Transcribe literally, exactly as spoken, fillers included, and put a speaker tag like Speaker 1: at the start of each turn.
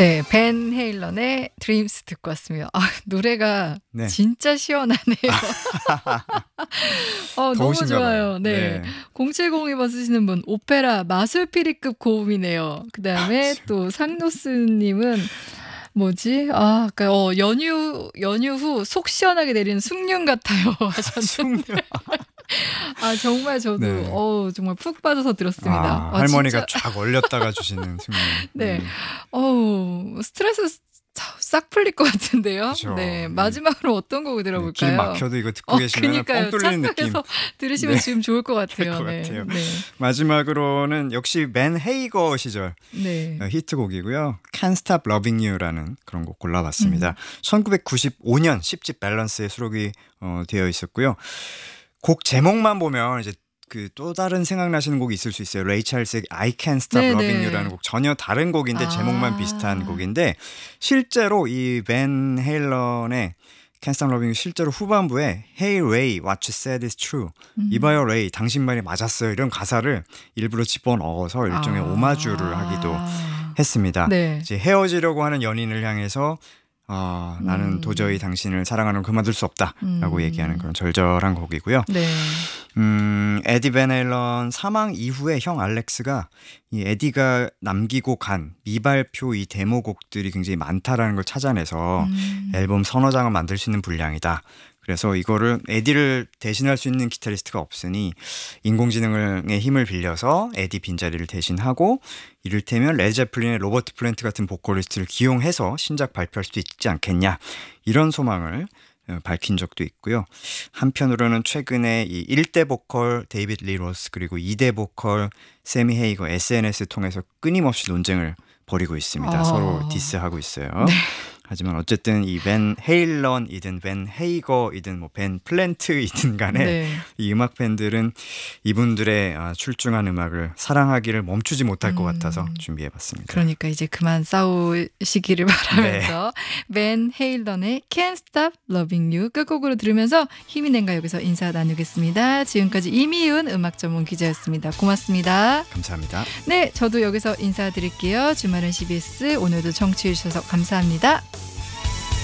Speaker 1: 네, 벤 헤일런의 드림스 듣고 왔습니다. 아, 노래가
Speaker 2: 네.
Speaker 1: 진짜 시원하네요. 어, 너무
Speaker 2: 더우신가
Speaker 1: 좋아요.
Speaker 2: 봐요.
Speaker 1: 네.
Speaker 2: 네.
Speaker 1: 공칠공이 번 쓰시는 분, 오페라 마술피리급 고음이네요. 그 다음에 또 상노스님은 뭐지? 아, 아까 어, 연휴 연휴 후 속 시원하게 내리는 숭늉 같아요 하셨는데. 아, 정말 저도
Speaker 2: 네.
Speaker 1: 어 정말 푹 빠져서 들었습니다.
Speaker 2: 아,
Speaker 1: 아,
Speaker 2: 할머니가
Speaker 1: 진짜.
Speaker 2: 쫙 얼렸다가 주시는 승리.
Speaker 1: 네.
Speaker 2: 음.
Speaker 1: 어우, 스트레스 싹 풀릴 것 같은데요.
Speaker 2: 그쵸.
Speaker 1: 네,
Speaker 2: 음.
Speaker 1: 마지막으로 어떤 곡을
Speaker 2: 네,
Speaker 1: 들어볼까요?
Speaker 2: 길 막혀도 이거 듣고
Speaker 1: 어,
Speaker 2: 계시면
Speaker 1: 그러니까요.
Speaker 2: 뻥 뚫리는 느낌.
Speaker 1: 차에서 들으시면
Speaker 2: 네.
Speaker 1: 지금 좋을 것 같아요.
Speaker 2: 것
Speaker 1: 네.
Speaker 2: 같아요.
Speaker 1: 네.
Speaker 2: 마지막으로는 역시 맨 헤이거 시절
Speaker 1: 네.
Speaker 2: 어, 히트곡이고요. Can't Stop Loving You라는 그런 곡 골라봤습니다.
Speaker 1: 음.
Speaker 2: 천구백구십오 년 십 집 밸런스에 수록이 어, 되어 있었고요. 곡 제목만 보면 이제 그 또 다른 생각나시는 곡이 있을 수 있어요. 레이 찰스의 I Can't Stop
Speaker 1: 네네.
Speaker 2: Loving You라는 곡 전혀 다른 곡인데
Speaker 1: 아.
Speaker 2: 제목만 비슷한 곡인데 실제로 이 벤 헤일런의 Can't Stop Loving You 실제로 후반부에 Hey Ray, what you said is true.
Speaker 1: 음.
Speaker 2: 이봐요 레이, 당신 말이 맞았어요. 이런 가사를 일부러 집어넣어서 일종의
Speaker 1: 아.
Speaker 2: 오마주를 하기도 했습니다.
Speaker 1: 네.
Speaker 2: 이제 헤어지려고 하는 연인을 향해서 어, 나는
Speaker 1: 음.
Speaker 2: 도저히 당신을 사랑하는 걸 그만둘 수 없다라고
Speaker 1: 음.
Speaker 2: 얘기하는 그런 절절한 곡이고요.
Speaker 1: 네.
Speaker 2: 음, 에디 벤 헤일런 사망 이후에 형 알렉스가 이 에디가 남기고 간 미발표 이 데모곡들이 굉장히 많다라는 걸 찾아내서
Speaker 1: 음.
Speaker 2: 앨범 서너 장을 만들 수 있는 분량이다. 그래서 이거를 에디를 대신할 수 있는 기타리스트가 없으니 인공지능의 힘을 빌려서 에디 빈자리를 대신하고 이를테면 레드제플린의 로버트 플랜트 같은 보컬리스트를 기용해서 신작 발표할 수도 있지 않겠냐 이런 소망을 밝힌 적도 있고요. 한편으로는 최근에 이 일 대 보컬 데이비드 리 로스 그리고 이 대 보컬 세미 헤이거 에스엔에스 통해서 끊임없이 논쟁을 벌이고 있습니다.
Speaker 1: 아.
Speaker 2: 서로 디스하고 있어요.
Speaker 1: 네.
Speaker 2: 하지만 어쨌든 이 벤 헤일런이든 벤 헤이거이든 뭐 벤 플랜트이든 간에
Speaker 1: 네.
Speaker 2: 이 음악 팬들은 이분들의 출중한 음악을 사랑하기를 멈추지 못할 것
Speaker 1: 음.
Speaker 2: 같아서 준비해봤습니다.
Speaker 1: 그러니까 이제 그만 싸우시기를 바라면서 벤 헤일런의 Can't Stop Loving You 끝곡으로 들으면서 힘이 낸가 여기서 인사 나누겠습니다. 지금까지 이미은 음악 전문 기자였습니다. 고맙습니다.
Speaker 2: 감사합니다.
Speaker 1: 네, 저도 여기서 인사드릴게요. 주말은 씨비에스 오늘도 청취해 주셔서 감사합니다.